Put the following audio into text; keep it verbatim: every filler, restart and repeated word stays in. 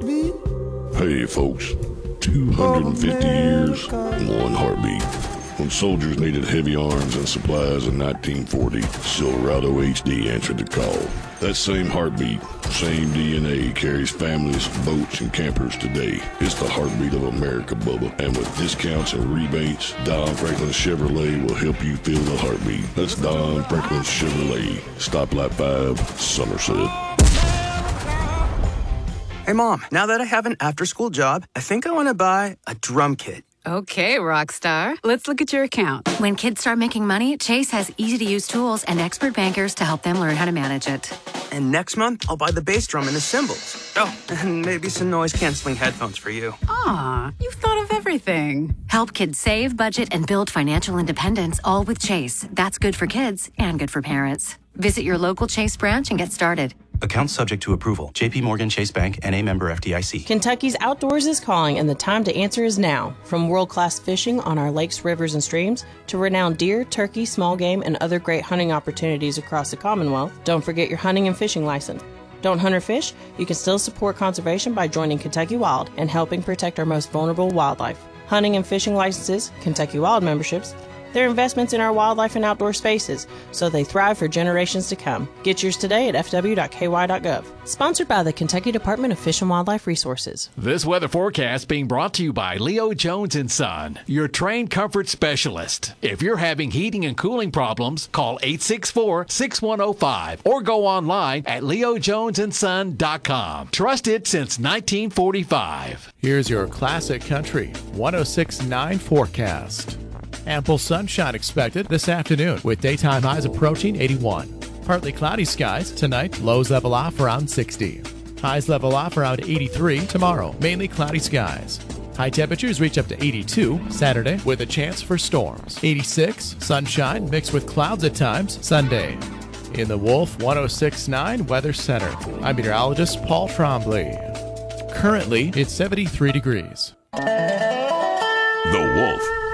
heartbeat. Hey, folks. two hundred fifty years, one heartbeat. When soldiers needed heavy arms and supplies in nineteen forty, Silverado H D answered the call. That same heartbeat, same D N A carries families, boats, and campers today. It's the heartbeat of America, Bubba. And with discounts and rebates, Don Franklin Chevrolet will help you feel the heartbeat. That's Don Franklin Chevrolet. Stoplight five, Somerset. Hey, Mom, now that I have an after-school job, I think I want to buy a drum kit. Okay, Rockstar. Let's look at your account. When kids start making money, Chase has easy-to-use tools and expert bankers to help them learn how to manage it. And next month, I'll buy the bass drum and the cymbals. Oh, and maybe some noise-canceling headphones for you. Aw, you've thought of everything. Help kids save, budget, and build financial independence, all with Chase. That's good for kids and good for parents. Visit your local Chase branch and get started. Account subject to approval. J P Morgan Chase Bank, N A member F D I C. Kentucky's outdoors is calling, and the time to answer is now. From world-class fishing on our lakes, rivers, and streams to renowned deer, turkey, small game, and other great hunting opportunities across the Commonwealth, don't forget your hunting and fishing license. Don't hunt or fish? You can still support conservation by joining Kentucky Wild and helping protect our most vulnerable wildlife. Hunting and fishing licenses, Kentucky Wild memberships, they're investments in our wildlife and outdoor spaces, so they thrive for generations to come. Get yours today at f w dot k y dot gov. Sponsored by the Kentucky Department of Fish and Wildlife Resources. This weather forecast being brought to you by Leo Jones and Son, your trained comfort specialist. If you're having heating and cooling problems, call eight six four, six one zero five or go online at leo jones and son dot com. Trusted since nineteen forty-five. Here's your classic country one oh six point nine forecast. Ample sunshine expected this afternoon with daytime highs approaching eighty-one. Partly cloudy skies tonight, lows level off around sixty. Highs level off around eighty-three tomorrow, mainly cloudy skies. High temperatures reach up to eighty-two Saturday with a chance for storms. eighty-six, sunshine mixed with clouds at times Sunday. In the Wolf one oh six point nine Weather Center, I'm meteorologist Paul Trombley. Currently, it's seventy-three degrees. The Wolf.